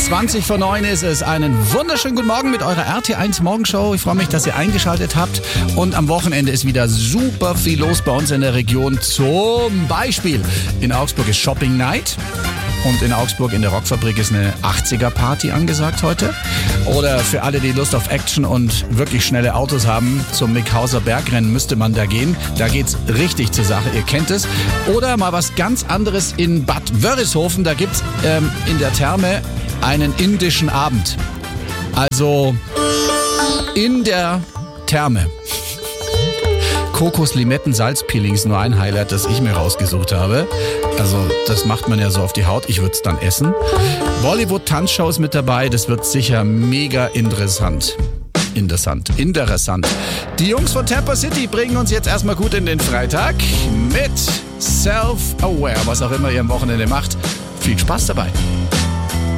20 vor 9 ist es. Einen wunderschönen guten Morgen mit eurer RT1 Morgenshow. Ich freue mich, dass ihr eingeschaltet habt. Und am Wochenende ist wieder super viel los bei uns in der Region. Zum Beispiel in Augsburg ist Shopping Night. Und in Augsburg in der Rockfabrik ist eine 80er-Party angesagt heute. Oder für alle, die Lust auf Action und wirklich schnelle Autos haben, zum Mickhauser Bergrennen müsste man da gehen. Da geht's richtig zur Sache, ihr kennt es. Oder mal was ganz anderes in Bad Wörishofen. Da gibt's in der Therme einen indischen Abend. Also in der Therme. Kokos, Limetten, Salzpeelings, nur ein Highlight, das ich mir rausgesucht habe. Also das macht man ja so auf die Haut, ich würde es dann essen. Bollywood-Tanzshow ist mit dabei, das wird sicher mega interessant. Interessant. Die Jungs von Tampa City bringen uns jetzt erstmal gut in den Freitag mit Self-Aware, was auch immer ihr am Wochenende macht. Viel Spaß dabei.